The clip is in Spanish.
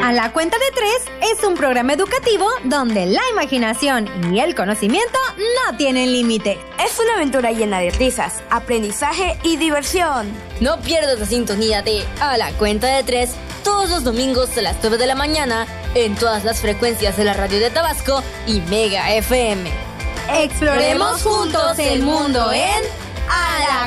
A la cuenta de 3 es un programa educativo donde la imaginación y el conocimiento no tienen límite. Es una aventura llena de risas, aprendizaje y diversión. No pierdas la sintonía de A la cuenta de 3 todos los domingos a las 9 de la mañana en todas las frecuencias de la radio de Tabasco y Mega FM. Exploremos juntos el mundo en A la